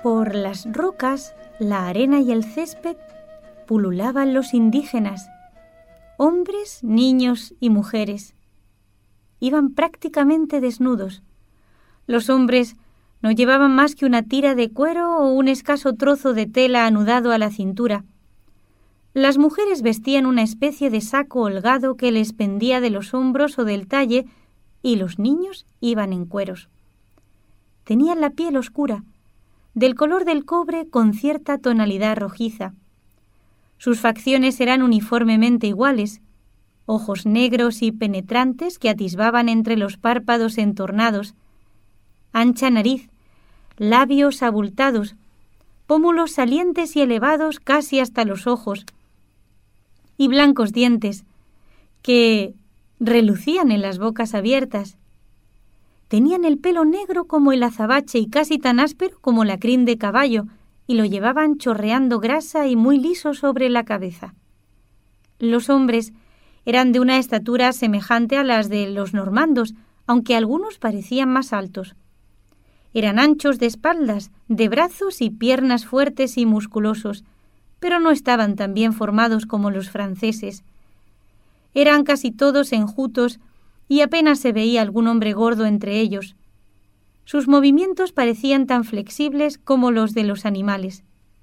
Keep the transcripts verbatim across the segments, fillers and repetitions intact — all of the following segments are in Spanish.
Por las rocas, la arena y el césped pululaban los indígenas, hombres, niños y mujeres. Iban prácticamente desnudos. Los hombres no llevaban más que una tira de cuero o un escaso trozo de tela anudado a la cintura. Las mujeres vestían una especie de saco holgado que les pendía de los hombros o del talle, y los niños iban en cueros. Tenían la piel oscura, del color del cobre con cierta tonalidad rojiza. Sus facciones eran uniformemente iguales, ojos negros y penetrantes que atisbaban entre los párpados entornados, ancha nariz, labios abultados, pómulos salientes y elevados casi hasta los ojos, y blancos dientes que relucían en las bocas abiertas. Tenían el pelo negro como el azabache y casi tan áspero como la crin de caballo, y lo llevaban chorreando grasa y muy liso sobre la cabeza. Los hombres eran de una estatura semejante a las de los normandos, aunque algunos parecían más altos. Eran anchos de espaldas, de brazos y piernas fuertes y musculosos, pero no estaban tan bien formados como los franceses. Eran casi todos enjutos y apenas se veía algún hombre gordo entre ellos. Sus movimientos parecían tan flexibles como los de los animales.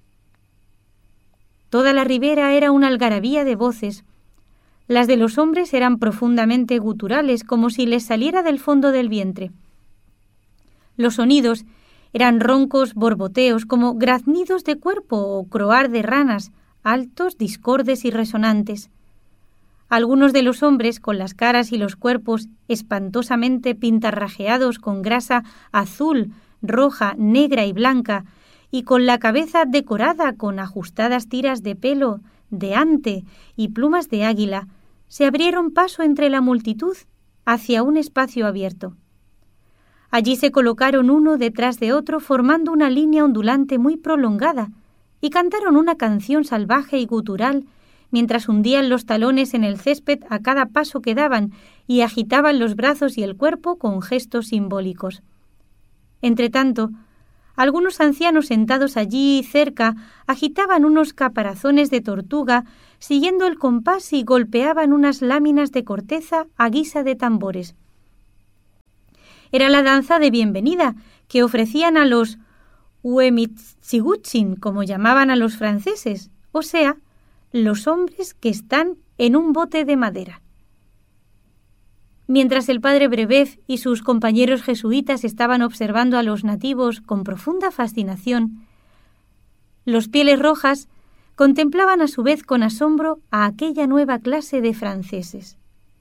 Toda la ribera era una algarabía de voces. Las de los hombres eran profundamente guturales, como si les saliera del fondo del vientre. Los sonidos eran roncos borboteos, como graznidos de cuerpo o croar de ranas, altos, discordes y resonantes. Algunos de los hombres, con las caras y los cuerpos espantosamente pintarrajeados con grasa azul, roja, negra y blanca, y con la cabeza decorada con ajustadas tiras de pelo, de ante y plumas de águila, se abrieron paso entre la multitud hacia un espacio abierto. Allí se colocaron uno detrás de otro formando una línea ondulante muy prolongada y cantaron una canción salvaje y gutural mientras hundían los talones en el césped a cada paso que daban y agitaban los brazos y el cuerpo con gestos simbólicos. Entretanto, algunos ancianos sentados allí cerca agitaban unos caparazones de tortuga siguiendo el compás y golpeaban unas láminas de corteza a guisa de tambores. Era la danza de bienvenida que ofrecían a los Uemitsigutsin, como llamaban a los franceses, o sea, los hombres que están en un bote de madera. Mientras el padre Brebeuf y sus compañeros jesuitas estaban observando a los nativos con profunda fascinación, los Pieles Rojas contemplaban a su vez con asombro a aquella nueva clase de franceses.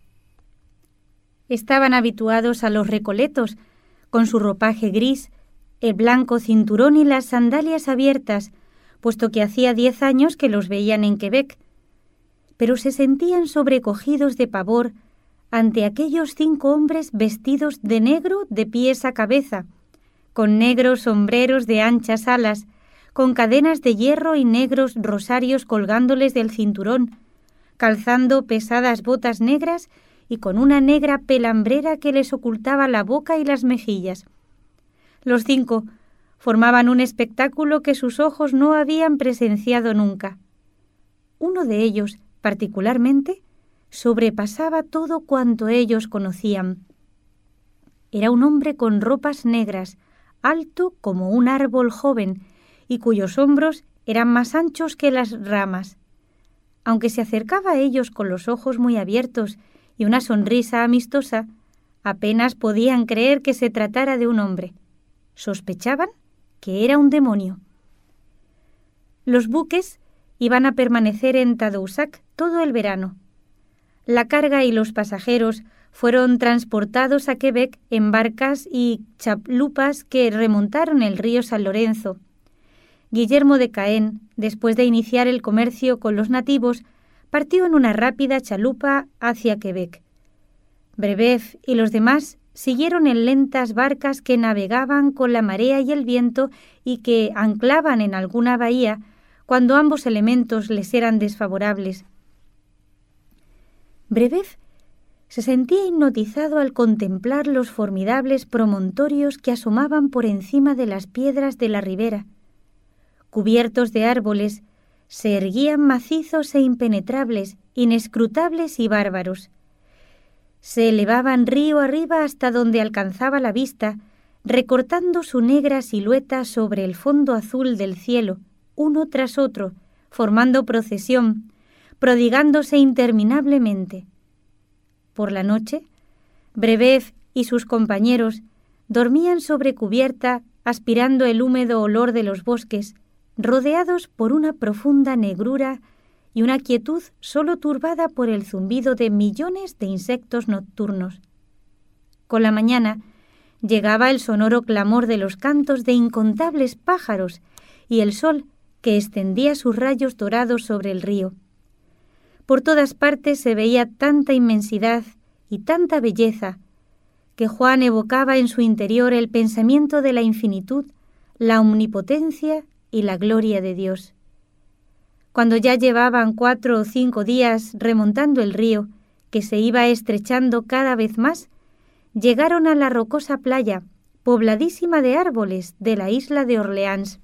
Estaban habituados a los recoletos, con su ropaje gris, el blanco cinturón y las sandalias abiertas, puesto que hacía diez años que los veían en Quebec, pero se sentían sobrecogidos de pavor ante aquellos cinco hombres vestidos de negro de pies a cabeza, con negros sombreros de anchas alas, con cadenas de hierro y negros rosarios colgándoles del cinturón, calzando pesadas botas negras y con una negra pelambrera que les ocultaba la boca y las mejillas. Los cinco formaban un espectáculo que sus ojos no habían presenciado nunca. Uno de ellos, particularmente, sobrepasaba todo cuanto ellos conocían. Era un hombre con ropas negras, alto como un árbol joven, y cuyos hombros eran más anchos que las ramas. Aunque se acercaba a ellos con los ojos muy abiertos y una sonrisa amistosa, apenas podían creer que se tratara de un hombre. Sospechaban que era un demonio. Los buques iban a permanecer en Tadoussac todo el verano. La carga y los pasajeros fueron transportados a Quebec en barcas y chalupas que remontaron el río San Lorenzo. Guillermo de Caen, después de iniciar el comercio con los nativos, partió en una rápida chalupa hacia Quebec. Brebeuf y los demás siguieron en lentas barcas que navegaban con la marea y el viento y que anclaban en alguna bahía cuando ambos elementos les eran desfavorables. Brebeuf se sentía hipnotizado al contemplar los formidables promontorios que asomaban por encima de las piedras de la ribera, cubiertos de árboles, se erguían macizos e impenetrables, inescrutables y bárbaros. Se elevaban río arriba hasta donde alcanzaba la vista, recortando su negra silueta sobre el fondo azul del cielo, uno tras otro, formando procesión, prodigándose interminablemente. Por la noche, Brebev y sus compañeros dormían sobre cubierta, aspirando el húmedo olor de los bosques, rodeados por una profunda negrura y una quietud solo turbada por el zumbido de millones de insectos nocturnos. Con la mañana llegaba el sonoro clamor de los cantos de incontables pájaros y el sol que extendía sus rayos dorados sobre el río. Por todas partes se veía tanta inmensidad y tanta belleza que Juan evocaba en su interior el pensamiento de la infinitud, la omnipotencia y la gloria de Dios. Cuando ya llevaban cuatro o cinco días remontando el río, que se iba estrechando cada vez más, llegaron a la rocosa playa, pobladísima de árboles, de la isla de Orleans.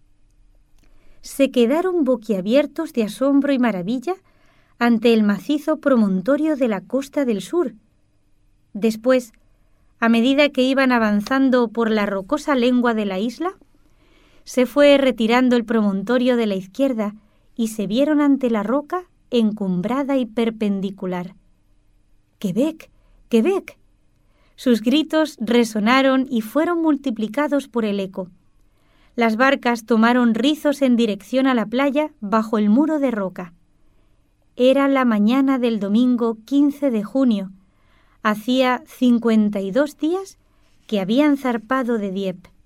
Se quedaron boquiabiertos de asombro y maravilla ante el macizo promontorio de la costa del sur. Después, a medida que iban avanzando por la rocosa lengua de la isla, se fue retirando el promontorio de la izquierda y se vieron ante la roca encumbrada y perpendicular. ¡Quebec! ¡Quebec! Sus gritos resonaron y fueron multiplicados por el eco. Las barcas tomaron rizos en dirección a la playa bajo el muro de roca. Era la mañana del domingo quince de junio. Hacía cincuenta y dos días que habían zarpado de Dieppe.